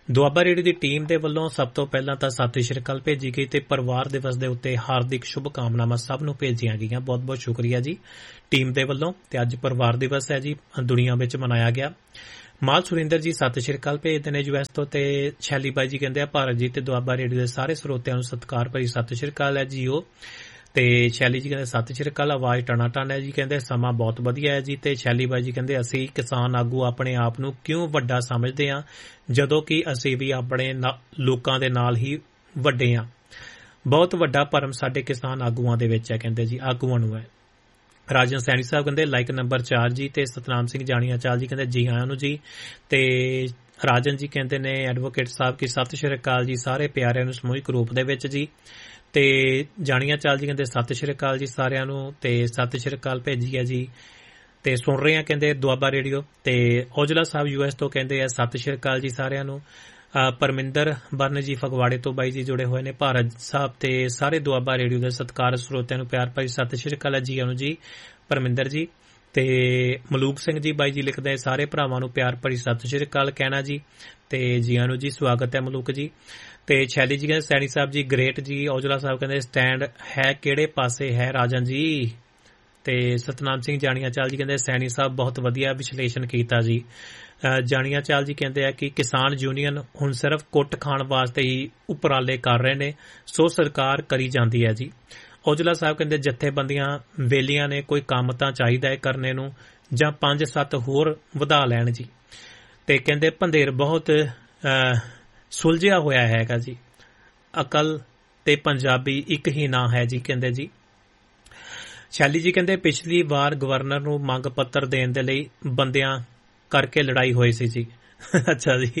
ਦੁਆਬਾ ਰੇਡੀਓ ਦੀ ਟੀਮ ਦੇ ਵੱਲੋਂ ਸਭ ਤੋਂ ਪਹਿਲਾਂ ਤਾਂ ਸਤਿ ਸ਼੍ਰੀ ਅਕਾਲ ਭੇਜੀ ਗਈ ਤੇ ਪਰਿਵਾਰ ਦਿਵਸ ਦੇ ਉੱਤੇ ਹਾਰਦਿਕ ਸ਼ੁਭ ਕਾਮਨਾਵਾਂ ਸਭ ਨੂੰ ਭੇਜੀਆਂ ਗਈਆਂ। ਬਹੁਤ ਬਹੁਤ ਸ਼ੁਕਰੀਆ ਜੀ ਟੀਮ ਦੇ ਵੱਲੋਂ। ਤੇ ਅੱਜ ਪਰਿਵਾਰ ਦਿਵਸ ਹੈ ਜੀ, ਦੁਨੀਆ ਵਿੱਚ ਮਨਾਇਆ ਗਿਆ। ਮਾਲ ਸੁਰਿੰਦਰ ਜੀ ਸਤਿ ਸ਼੍ਰੀ ਅਕਾਲ ਭੇਜਦੇ ਨੇ ਯੂਐਸ ਤੋਂ। ਤੇ ਸ਼ੈਲੀ ਬਾਈ ਜੀ ਕਹਿੰਦੇ ਆ ਭਾਰਤ ਜੀ ਤੇ ਦੁਆਬਾ ਰੇਡੀਓ ਦੇ ਸਾਰੇ ਸਰੋਤਿਆਂ ਨੂੰ ਸਤਿਕਾਰ ਭਰੀ ਸਤਿ ਸ਼੍ਰੀ ਅਕਾਲ ਹੈ ਜੀਓ। ਤੇ ਸ਼ੈਲੀ ਜੀ ਕਹਿੰਦੇ ਸਤਿ ਸ਼੍ਰੀ ਅਕਾਲ, ਆਵਾਜ਼ ਟਣਾ ਟਣ ਹੈ ਜੀ, ਕਹਿੰਦੇ ਸਮਾਂ ਬਹੁਤ ਵਧੀਆ ਹੈ ਜੀ। ਤੇ ਸ਼ੈਲੀ ਬਾਈ ਜੀ ਕਹਿੰਦੇ ਅਸੀਂ ਕਿਸਾਨ ਆਗੂ ਆਪਣੇ ਆਪ ਨੂੰ ਕਿਉਂ ਵੱਡਾ ਸਮਝਦੇ ਹਾਂ ਜਦੋਂ ਕਿ ਅਸੀਂ ਵੀ ਆਪਣੇ ਲੋਕਾਂ ਦੇ ਨਾਲ ਹੀ ਵੱਡੇ ਹਾਂ। ਬਹੁਤ ਵੱਡਾ ਭਰਮ ਸਾਡੇ ਕਿਸਾਨ ਆਗੂਆਂ ਦੇ ਵਿੱਚ ਹੈ, ਕਹਿੰਦੇ ਜੀ ਆਗੂਆਂ ਨੂੰ ਹੈ। ਰਾਜਨ ਸੈਣੀ ਸਾਹਿਬ ਕਹਿੰਦੇ ਲਾਈਕ ਨੰਬਰ ਚਾਰ ਜੀ। ਤੇ ਸਤਨਾਮ ਸਿੰਘ ਜਾਣੀਆਂ ਚਾਲ ਜੀ ਕਹਿੰਦੇ ਜੀ ਆਇਆਂ ਨੂੰ ਜੀ। ਤੇ ਰਾਜਨ ਜੀ ਕਹਿੰਦੇ ਨੇ ਐਡਵੋਕੇਟ ਸਾਹਿਬ ਕੀ ਸਤਿ ਸ਼੍ਰੀ ਅਕਾਲ ਜੀ ਸਾਰੇ ਪਿਆਰਿਆਂ ਨੂੰ ਸਮੂਹਿਕ ਰੂਪ ਦੇ ਵਿੱਚ ਜੀ। ਤੇ ਜਾਣੀਆਂ ਚਾਲ ਜੀ ਕਹਿੰਦੇ ਸਤਿ ਸ਼੍ਰੀ ਅਕਾਲ ਜੀ ਸਾਰਿਆਂ ਨੂੰ। ਤੇ ਸਤਿ ਸ਼੍ਰੀ ਅਕਾਲ ਭੇਜੀ ਹੈ ਜੀ। ਤੇ ਸੁਣ ਰਹੇ ਆ ਕਹਿੰਦੇ ਦੁਆਬਾ ਰੇਡੀਓ। ਤੇ ਔਜਲਾ ਸਾਹਿਬ ਯੂਐਸ ਤੋਂ ਕਹਿੰਦੇ ਆ ਸਤਿ ਸ਼੍ਰੀ ਅਕਾਲ ਜੀ ਸਾਰਿਆਂ ਨੂੰ। ਪਰਮਿੰਦਰ ਬਰਨ ਜੀ ਫਗਵਾੜੇ ਤੋਂ ਬਾਈ ਜੀ ਜੁੜੇ ਹੋਏ ਨੇ। ਭਾਰਤ ਸਾਹਿਬ ਤੇ ਸਾਰੇ ਦੁਆਬਾ ਰੇਡੀਓ ਦੇ ਸਤਿਕਾਰ ਸਰੋਤਿਆਂ ਨੂੰ ਪਿਆਰ ਭਰੀ ਸਤਿ ਸ਼੍ਰੀ ਅਕਾਲ ਜੀ ਨੂੰ ਜੀ ਪਰਮਿੰਦਰ ਜੀ। ਤੇ ਮਲੂਕ ਸਿੰਘ ਜੀ ਬਾਈ ਜੀ ਲਿਖਦੇ ਸਾਰੇ ਭਰਾਵਾਂ ਨੂੰ ਪਿਆਰ ਭਰੀ ਸਤਿ ਸ਼੍ਰੀ ਅਕਾਲ ਕਹਿਣਾ ਜੀ। ਤੇ ਜੀਆਂ ਨੂੰ ਜੀ ਸਵਾਗਤ ਹੈ ਮਲੂਕ ਜੀ। ਤੇ ਸ਼ੈਲੀ ਜੀ ਕਹਿੰਦੇ ਸੈਣੀ ਸਾਹਿਬ ਜੀ ਗ੍ਰੇਟ ਜੀ। ਔਜਲਾ ਸਾਹਿਬ ਕਹਿੰਦੇ ਸਟੈਂਡ ਹੈ ਕਿਹੜੇ ਪਾਸੇ ਹੈ ਰਾਜਨ ਜੀ। ਤੇ ਸਤਨਾਮ ਸਿੰਘ ਜਾਣੀਆਂ ਚਾਲ ਜੀ ਕਹਿੰਦੇ ਸੈਣੀ ਸਾਹਿਬ ਬਹੁਤ ਵਧੀਆ ਵਿਸ਼ਲੇਸ਼ਣ ਕੀਤਾ ਜੀ। ਜਾਣੀਆਂ ਚਾਲ ਜੀ ਕਹਿੰਦੇ ਆ ਕਿ ਕਿਸਾਨ ਯੂਨੀਅਨ ਹੁਣ ਸਿਰਫ ਕੁੱਟ ਖਾਣ ਵਾਸਤੇ ਹੀ ਉਪਰਾਲੇ ਕਰ ਰਹੇ ਨੇ, ਸੋ ਸਰਕਾਰ ਕਰੀ ਜਾਂਦੀ ਹੈ ਜੀ। ਔਜਲਾ ਸਾਹਿਬ ਕਹਿੰਦੇ ਜਥੇਬੰਦੀਆਂ ਵੇਲੀਆਂ ਨੇ, ਕੋਈ ਕੰਮ ਤਾਂ ਚਾਹੀਦਾ ਹੈ ਕਰਨੇ ਨੂੰ ਜਾਂ ਪੰਜ ਸੱਤ ਹੋਰ ਵਧਾ ਲੈਣ ਜੀ। ਤੇ ਕਹਿੰਦੇ ਭੰਦੇਰ ਬਹੁਤ ਸੁਲਝਿਆ ਹੋਇਆ ਹੈਗਾ ਜੀ। ਅਕਲ ਤੇ ਪੰਜਾਬੀ ਇੱਕ ਹੀ ਨਾਂ ਹੈ ਜੀ, ਕਹਿੰਦੇ ਜੀ। ਸ਼ੈਲੀ ਜੀ ਕਹਿੰਦੇ ਪਿਛਲੀ ਵਾਰ ਗਵਰਨਰ ਨੂੰ ਮੰਗ ਪੱਤਰ ਦੇਣ ਦੇ ਲਈ ਬੰਦਿਆਂ ਕਰਕੇ ਲੜਾਈ ਹੋਈ ਸੀ ਜੀ। ਅੱਛਾ ਜੀ।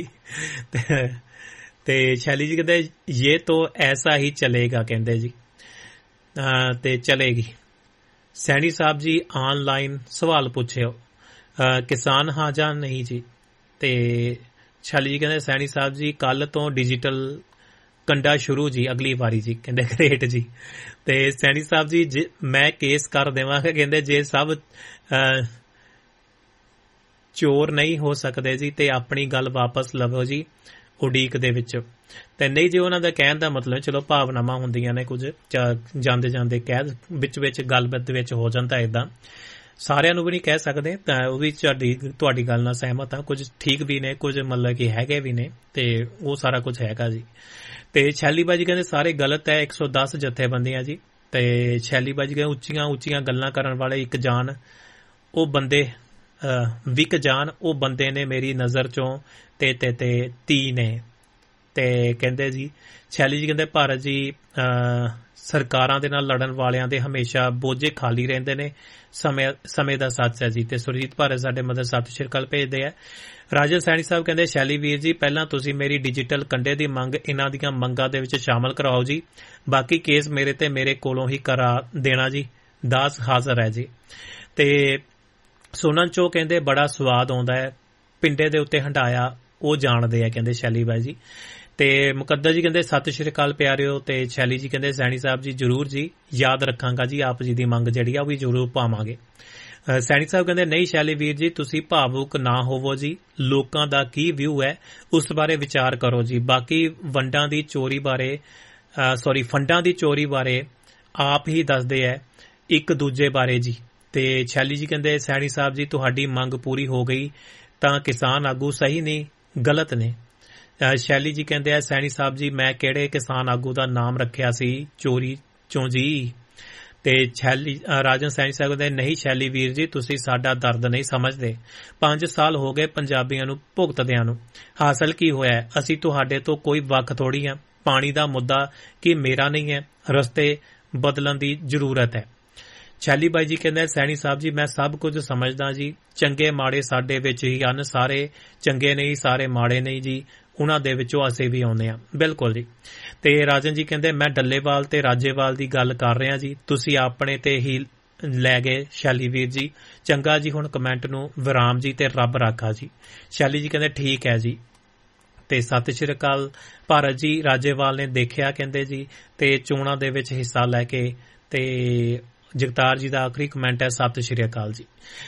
ਤੇ ਸ਼ੈਲੀ ਜੀ ਕਹਿੰਦੇ ਇਹ ਤਾਂ ਐਸਾ ਹੀ ਚਲੇਗਾ, ਕਹਿੰਦੇ ਜੀ। ਤੇ ਚਲੇਗੀ। ਸੈਣੀ ਸਾਹਿਬ ਜੀ ਆਨਲਾਈਨ ਸਵਾਲ ਪੁੱਛਿਓ ਕਿਸਾਨ ਹਾਂ ਜਾਂ ਨਹੀਂ ਜੀ। ਤੇ ਸ਼ੈਲੀ ਜੀ ਕਹਿੰਦੇ ਸੈਣੀ ਸਾਹਿਬ ਜੀ ਕੱਲ ਤੋਂ ਡਿਜੀਟਲ ਕੰਡਾ ਸ਼ੁਰੂ ਜੀ ਅਗਲੀ ਵਾਰੀ ਜੀ, ਕਹਿੰਦੇ ਗ੍ਰੇਟ ਜੀ। ਤੇ ਸੈਣੀ ਸਾਹਿਬ ਜੀ ਮੈਂ ਕੇਸ ਕਰ ਦੇਵਾਂਗਾ, ਕਹਿੰਦੇ ਜੇ ਸਭ ਚੋਰ ਨਹੀਂ ਹੋ ਸਕਦੇ ਜੀ ਤੇ ਆਪਣੀ ਗੱਲ ਵਾਪਸ ਲਵੋ ਜੀ ਉਡੀਕ ਦੇ ਵਿੱਚ। ਤੇ ਨਹੀਂ ਜੀ ਉਹਨਾਂ ਦਾ ਕਹਿਣ ਦਾ ਮਤਲਬ ਚਲੋ ਭਾਵਨਾਵਾਂ ਹੁੰਦੀਆਂ ਨੇ, ਕੁਝ ਜਾਂਦੇ ਜਾਂਦੇ ਕਹਿ ਵਿੱਚ ਵਿੱਚ ਗੱਲਬਾਤ ਵਿੱਚ ਹੋ ਜਾਂਦਾ ਏਦਾਂ। ਸਾਰਿਆਂ ਨੂੰ ਵੀ ਨਹੀਂ ਕਹਿ ਸਕਦੇ, ਤਾਂ ਉਹ ਵੀ ਤੁਹਾਡੀ ਤੁਹਾਡੀ ਗੱਲ ਨਾਲ ਸਹਿਮਤ ਆ। ਕੁਝ ਠੀਕ ਵੀ ਨੇ, ਕੁਝ ਮਤਲਬ ਕਿ ਹੈਗੇ ਵੀ ਨੇ, ਤੇ ਉਹ ਸਾਰਾ ਕੁਝ ਹੈਗਾ ਜੀ। ਤੇ ਸ਼ੈਲੀ ਬਾਜੀ ਕਹਿੰਦੇ ਸਾਰੇ ਗਲਤ ਹੈ, ਇੱਕ ਸੌ ਦਸ ਜਥੇਬੰਦੀਆਂ ਜੀ। ਤੇ ਸ਼ੈਲੀ ਬਾਜੀ ਕਹਿੰਦੇ ਉੱਚੀਆਂ ਉੱਚੀਆਂ ਗੱਲਾਂ ਕਰਨ ਵਾਲੇ ਇੱਕ ਜਾਨ ਉਹ ਬੰਦੇ ਵਿਕ ਜਾਨ ਉਹ ਬੰਦੇ ਨੇ ਮੇਰੀ ਨਜ਼ਰ ਚੋਂ ਤੇ ਤੇ ਤੇ ਤੀ ਨੇ। ਤੇ ਕਹਿੰਦੇ ਜੀ ਸ਼ੈਲੀ ਜੀ ਕਹਿੰਦੇ ਭਾਰਤ ਜੀ ਸਰਕਾਰਾਂ ਦੇ ਨਾਲ ਲੜਨ ਵਾਲਿਆਂ ਦੇ ਹਮੇਸ਼ਾ ਬੋਝੇ ਖਾਲੀ ਰਹਿੰਦੇ ਨੇ, ਸਮੇਂ ਸਮੇਂ ਦਾ ਸੱਚ ਹੈ ਜੀ। ਤੇ ਸੁਰਜੀਤ ਭਾਰਤ ਸਾਡੇ ਮਦਦ ਸਤਿ ਸ਼੍ਰੀ ਅਕਾਲ ਭੇਜਦੇ ਆ। ਰਾਜਨ ਸੈਣੀ ਸਾਹਿਬ ਕਹਿੰਦੇ ਸ਼ੈਲੀ ਵੀਰ ਜੀ ਪਹਿਲਾਂ ਤੁਸੀਂ ਮੇਰੀ ਡਿਜੀਟਲ ਕੰਡੇ ਦੀ ਮੰਗ ਇਹਨਾਂ ਦੀਆਂ ਮੰਗਾਂ ਦੇ ਵਿੱਚ ਸ਼ਾਮਲ ਕਰਾਓ ਜੀ, ਬਾਕੀ ਕੇਸ ਮੇਰੇ ਤੇ ਮੇਰੇ ਕੋਲੋਂ ਹੀ ਕਰਾ ਦੇਣਾ ਜੀ, ਦਾਸ ਹਾਜ਼ਰ ਹੈ ਜੀ। ਤੇ ਸੁਣਨ ਚੋਂ ਕਹਿੰਦੇ ਬੜਾ ਸਵਾਦ ਆਉਂਦਾ ਹੈ, ਪਿੰਡੇ ਦੇ ਉੱਤੇ ਹੰਡਾਇਆ ਉਹ ਜਾਣਦੇ ਆ, ਕਹਿੰਦੇ ਸ਼ੈਲੀ ਬਾਈ ਜੀ। ਤੇ ਮੁਕੱਦਰ ਜੀ ਕਹਿੰਦੇ ਸਤਿ ਸ਼੍ਰੀ ਅਕਾਲ ਪਿਆਰਿਓ। ਤੇ ਸ਼ੈਲੀ ਜੀ ਕਹਿੰਦੇ ਸੈਣੀ ਸਾਹਿਬ ਜੀ ਜ਼ਰੂਰ ਜੀ, ਯਾਦ ਰੱਖਾਂਗਾ ਜੀ ਆਪ ਜੀ ਦੀ ਮੰਗ ਜਿਹੜੀ ਆ ਉਹ ਵੀ ਜ਼ਰੂਰ ਪਾਵਾਂਗੇ। ਸੈਣੀ ਸਾਹਿਬ ਕਹਿੰਦੇ ਨਹੀਂ ਸ਼ੈਲੀ ਵੀਰ ਜੀ ਤੁਸੀਂ ਭਾਵੁਕ ਨਾ ਹੋਵੋ ਜੀ, ਲੋਕਾਂ ਦਾ ਕੀ ਵਿਊ ਹੈ ਉਸ ਬਾਰੇ ਵਿਚਾਰ ਕਰੋ ਜੀ, ਬਾਕੀ ਵੰਡਾਂ ਦੀ ਚੋਰੀ ਬਾਰੇ ਸੌਰੀ ਫੰਡਾਂ ਦੀ ਚੋਰੀ ਬਾਰੇ ਆਪ ਹੀ ਦੱਸਦੇ ਹੈ ਇੱਕ ਦੂਜੇ ਬਾਰੇ ਜੀ। ਤੇ ਸ਼ੈਲੀ ਜੀ ਕਹਿੰਦੇ ਸੈਣੀ ਸਾਹਿਬ ਜੀ ਤੁਹਾਡੀ ਮੰਗ ਪੂਰੀ ਹੋ ਗਈ ਤਾਂ ਕਿਸਾਨ ਆਗੂ ਸਹੀ ਨਹੀਂ ਗਲਤ ਨੇ। ਸ਼ੈਲੀ ਜੀ ਕਹਿੰਦੇ ਆ ਸੈਣੀ ਸਾਹਿਬ ਜੀ ਮੈਂ ਕਿਹੜੇ ਕਿਸਾਨ ਆਗੂ ਦਾ ਨਾਮ ਰੱਖਿਆ ਸੀ ਚੋਰੀ ਚੋਂ ਜੀ। ਤੇ ਸ਼ੈਲੀ ਰਾਜਨ ਸੈਣੀ ਸਾਹਿਬ ਕਹਿੰਦੇ ਨਹੀਂ ਸ਼ੈਲੀ ਵੀਰ ਜੀ ਤੁਸੀਂ ਸਾਡਾ ਦਰਦ ਨਹੀਂ ਸਮਝਦੇ, ਪੰਜ ਸਾਲ ਹੋ ਗਏ ਪੰਜਾਬੀਆਂ ਨੂੰ ਭੁਗਤਦਿਆਂ ਨੂੰ, ਹਾਸਲ ਕੀ ਹੋਇਆ? ਅਸੀਂ ਤੁਹਾਡੇ ਤੋਂ ਕੋਈ ਵੱਖ ਥੋੜੀ ਆ। ਪਾਣੀ ਦਾ ਮੁੱਦਾ ਕਿ ਮੇਰਾ ਨਹੀਂ ਹੈ, ਰਸਤੇ ਬਦਲਣ ਦੀ ਜ਼ਰੂਰਤ ਹੈ। ਸ਼ੈਲੀ ਬਾਈ ਜੀ ਕਹਿੰਦੇ ਸੈਣੀ ਸਾਹਿਬ ਜੀ ਮੈਂ ਸਭ ਕੁਝ ਸਮਝਦਾ ਜੀ, ਚੰਗੇ ਮਾੜੇ ਸਾਡੇ ਵਿੱਚ ਹੀ ਹਨ, ਸਾਰੇ ਚੰਗੇ ਨਹੀਂ ਸਾਰੇ ਮਾੜੇ ਨਹੀਂ ਜੀ, ਉਹਨਾਂ ਦੇ ਵਿੱਚੋਂ ਅਸੀਂ ਵੀ ਆਉਂਦੇ ਹਾਂ। ਬਿਲਕੁਲ ਜੀ। ਤੇ ਰਾਜਨ ਜੀ ਕਹਿੰਦੇ ਮੈਂ ਡੱਲੇਵਾਲ ਤੇ ਰਾਜੇਵਾਲ ਦੀ ਗੱਲ ਕਰ ਰਿਹਾ ਜੀ, ਤੁਸੀਂ ਆਪਣੇ ਤੇ ਹੀ ਲੈ ਗਏ ਸ਼ੈਲੀ ਵੀਰ ਜੀ, ਚੰਗਾ ਜੀ ਹੁਣ ਕਮੈਂਟ ਨੂੰ ਵਿਰਾਮ ਜੀ ਤੇ ਰੱਬ ਰਾਖਾ ਜੀ। ਸ਼ੈਲੀ ਜੀ ਕਹਿੰਦੇ ਠੀਕ ਹੈ ਜੀ। ਤੇ ਸਤਿ ਸ਼੍ਰੀ ਅਕਾਲ ਭਾਰਤ ਜੀ, ਰਾਜੇਵਾਲ ਨੇ ਦੇਖਿਆ ਕਹਿੰਦੇ ਜੀ ਤੇ ਚੋਣਾਂ ਦੇ ਵਿੱਚ ਹਿੱਸਾ ਲੈ ਕੇ। ਤੇ ਜਗਤਾਰ ਜੀ ਦਾ ਆਖਰੀ ਕਮੈਂਟ ਹੈ ਸਤਿ ਸ਼੍ਰੀ ਅਕਾਲ ਜੀ।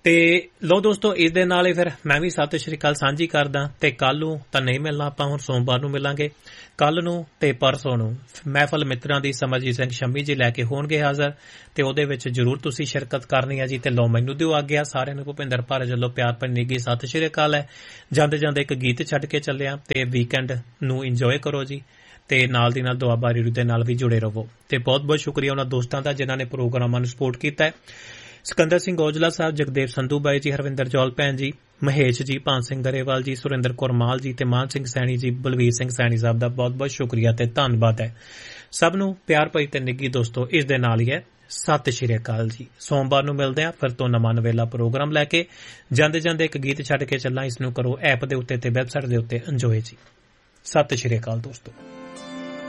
ਤੇ ਲੋ ਦੋਸਤੋ, ਇਸ ਦੇ ਨਾਲ ਹੀ ਫਿਰ ਮੈਂ ਵੀ ਸਤਿ ਸ਼੍ਰੀ ਅਕਾਲ ਸਾਂਝੀ ਕਰਦਾ। ਤੇ ਕੱਲ ਨੂੰ ਤਾਂ ਨਹੀਂ ਮਿਲਣਾ, ਆਪਾਂ ਹੁਣ ਸੋਮਵਾਰ ਨੂੰ ਮਿਲਾਂਗੇ। ਕੱਲ ਨੂੰ ਤੇ ਪਰਸੋਂ ਨੂੰ ਮਹਿਫਲ ਮਿੱਤਰਾਂ ਦੀ ਸਮਰਜੀਤ ਸਿੰਘ ਸ਼ੰਮੀ ਜੀ ਲੈ ਕੇ ਹੋਣਗੇ ਹਾਜ਼ਰ, ਤੇ ਉਹਦੇ ਵਿੱਚ ਜ਼ਰੂਰ ਤੁਸੀਂ ਸ਼ਿਰਕਤ ਕਰਨੀ ਹੈ ਜੀ। ਤੇ ਲੋ ਮੈਨੂੰ ਦਿਓ ਆਗਿਆ। ਸਾਰਿਆਂ ਨੂੰ ਭੁਪਿੰਦਰ ਭਾਰਤ ਵੱਲੋਂ ਪਿਆਰ ਭਰੀ ਨਿੱਘੀ ਸਤਿ ਸ਼੍ਰੀ ਅਕਾਲ ਹੈ। ਜਾਂਦੇ ਜਾਂਦੇ ਇੱਕ ਗੀਤ ਛੱਡ ਕੇ ਚੱਲਿਆ, ਤੇ ਵੀਕਐਂਡ ਨੂੰ ਇੰਜੋਏ ਕਰੋ ਜੀ। ਤੇ ਨਾਲ ਦੀ ਨਾਲ ਦੁਆਬਾ ਰੇਡੀਓ ਦੇ ਨਾਲ ਵੀ ਜੁੜੇ ਰਹੋ। ਤੇ ਬਹੁਤ ਬਹੁਤ ਸ਼ੁਕਰੀਆ ਉਹਨਾਂ ਦੋਸਤਾਂ ਦਾ ਜਿਨ੍ਹਾਂ ਨੇ ਪ੍ਰੋਗਰਾਮਾਂ ਨੂੰ ਸਪੋਰਟ ਕੀਤਾ ਹੈ। ਸਿਕੰਦਰ ਸਿੰਘ ਔਜਲਾ ਸਾਹਿਬ, ਜਗਦੇਵ ਸੰਧੂ ਬਾਈ ਜੀ, ਹਰਵਿੰਦਰ ਜੌਲ ਭੈਣ ਜੀ, ਮਹੇਸ਼ ਜੀ, ਭਾਨ ਸਿੰਘ ਗਰੇਵਾਲ ਜੀ, ਸੁਰਿੰਦਰ ਕੌਰ ਮਾਲ ਜੀ ਤੇ ਮਾਨ ਸਿੰਘ ਸੈਣੀ ਜੀ, ਬਲਵੀਰ ਸਿੰਘ ਸੈਣੀ ਸਾਹਿਬ ਦਾ ਬਹੁਤ ਬਹੁਤ ਸ਼ੁਕਰੀਆ ਤੇ ਧੰਨਵਾਦ ਹੈ। ਸਭ ਨੂੰ ਪਿਆਰ ਭਰੀ ਤੇ ਨਿੱਘੀ ਦੋਸਤੋ ਇਸ ਦੇ ਨਾਲ ਹੀ ਹੈ ਸਤਿ ਸ਼੍ਰੀ ਅਕਾਲ ਜੀ। ਸੋਮਵਾਰ ਨੂੰ ਮਿਲਦੇ ਆ ਫਿਰ ਤੋਂ ਨਵਾਂ ਨਵੇਲਾ ਪ੍ਰੋਗਰਾਮ ਲੈ ਕੇ। ਜਾਂਦੇ ਜਾਂਦੇ ਇੱਕ ਗੀਤ ਛੱਡ ਕੇ ਚੱਲਾਂ, ਇਸ ਨੂੰ ਕਰੋ ਐਪ ਦੇ ਉੱਤੇ ਤੇ ਵੈਬਸਾਈਟ ਦੇ ਉੱਤੇ ਇੰਜੋਏ ਜੀ। ਸਤਿ ਸ਼੍ਰੀ ਅਕਾਲ ਦੋਸਤੋ।